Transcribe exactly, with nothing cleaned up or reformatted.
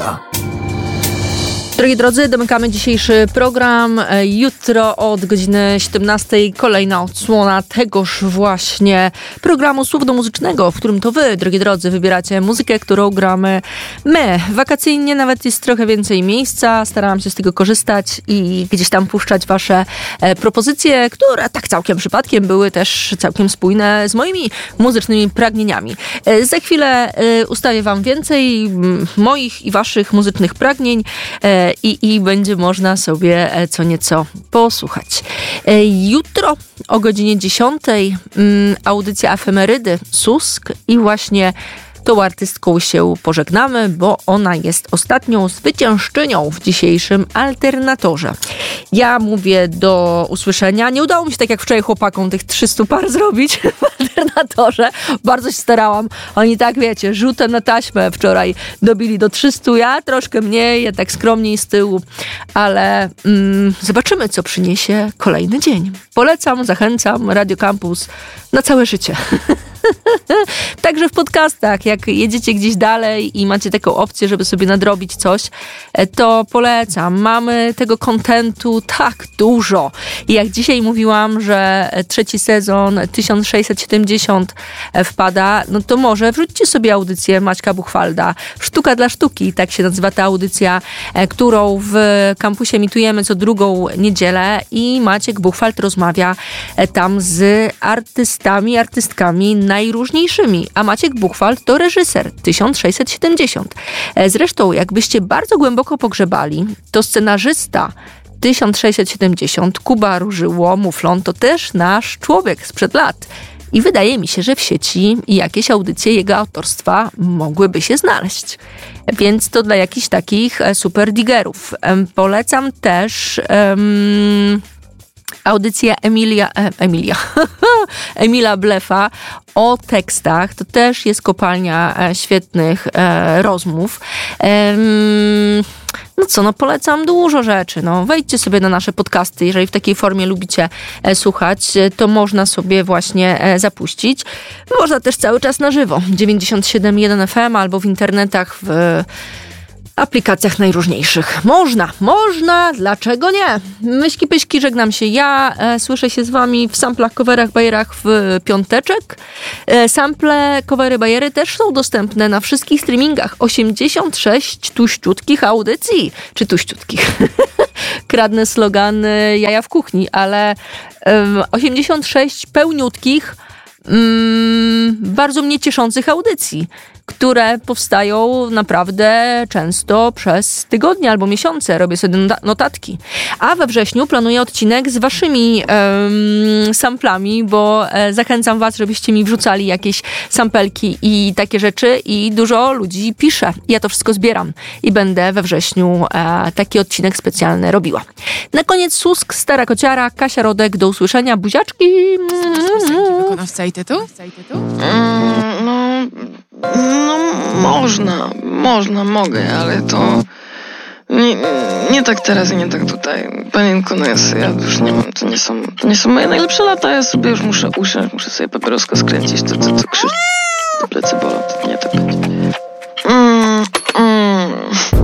Kapelusza. Drogi drodzy, domykamy dzisiejszy program. Jutro od godziny siedemnastej kolejna odsłona tegoż właśnie programu słowno-muzycznego, w którym to wy, drogi drodzy, wybieracie muzykę, którą gramy my. Wakacyjnie nawet jest trochę więcej miejsca, starałam się z tego korzystać i gdzieś tam puszczać wasze e, propozycje, które tak całkiem przypadkiem były też całkiem spójne z moimi muzycznymi pragnieniami. E, za chwilę e, ustawię wam więcej m, moich i waszych muzycznych pragnień, e, I, i będzie można sobie co nieco posłuchać. Jutro o godzinie dziesiątej audycja Efemerydy Susk i właśnie tą artystką się pożegnamy, bo ona jest ostatnią zwyciężczynią w dzisiejszym Alternatorze. Ja mówię do usłyszenia. Nie udało mi się tak jak wczoraj chłopakom tych trzystu par zrobić w Alternatorze. Bardzo się starałam. Oni tak, wiecie, rzutem na taśmę wczoraj dobili do trzystu. Ja troszkę mniej, ja tak skromniej z tyłu, ale mm, zobaczymy, co przyniesie kolejny dzień. Polecam, zachęcam Radio Campus na całe życie. Także w podcastach, jak jedziecie gdzieś dalej i macie taką opcję, żeby sobie nadrobić coś, to polecam. Mamy tego kontentu tak dużo. I jak dzisiaj mówiłam, że trzeci sezon tysiąc sześćset siedemdziesiąt wpada, no to może wrzućcie sobie audycję Maćka Buchwalda. Sztuka dla sztuki, tak się nazywa ta audycja, którą w kampusie emitujemy co drugą niedzielę i Maciek Buchwald rozmawia tam z artystami, artystkami najróżniejszymi, a Maciek Buchwald to reżyser tysiąc sześćset siedemdziesiąt. Zresztą, jakbyście bardzo głęboko pogrzebali, to scenarzysta tysiąc sześćset siedemdziesiąt, Kuba Różyło, Muflon, to też nasz człowiek sprzed lat. I wydaje mi się, że w sieci jakieś audycje jego autorstwa mogłyby się znaleźć. Więc to dla jakichś takich super digerów. Polecam też... Um, audycja Emilia, e, Emilia, Emila Blefa o tekstach. To też jest kopalnia e, świetnych e, rozmów. E, no co, no polecam dużo rzeczy. No, wejdźcie sobie na nasze podcasty. Jeżeli w takiej formie lubicie e, słuchać, to można sobie właśnie e, zapuścić. Można też cały czas na żywo. dziewięćdziesiąt siedem jeden F M albo w internetach, w aplikacjach najróżniejszych. Można, można, dlaczego nie? Myśki pyśki, żegnam się. Ja e, słyszę się z wami w samplach, coverach, bajerach w piąteczek. E, sample, covery, bajery też są dostępne na wszystkich streamingach. osiemdziesiąt sześć tuściutkich audycji. Czy tuściutkich? Kradnę slogan e, jaja w kuchni, ale e, osiemdziesiąt sześć pełniutkich, mm, bardzo mnie cieszących audycji, które powstają naprawdę często przez tygodnie albo miesiące. Robię sobie notatki. A we wrześniu planuję odcinek z waszymi um, samplami, bo e, zachęcam was, żebyście mi wrzucali jakieś sampelki i takie rzeczy i dużo ludzi pisze. Ja to wszystko zbieram i będę we wrześniu e, taki odcinek specjalny robiła. Na koniec Susk, Stara Kociara, Kasia Rodek. Do usłyszenia. Buziaczki. Wykonawca i tytuł? Mm, no... No można, można, mogę, ale to nie, nie tak teraz i nie tak tutaj. Panienko, no jest, ja już nie mam, to nie są, to nie są moje najlepsze lata, ja sobie już muszę usiąść, muszę sobie papieroska skręcić, to, to, to krzyż, to plecy bolą, to nie tak będzie. Mm, mm.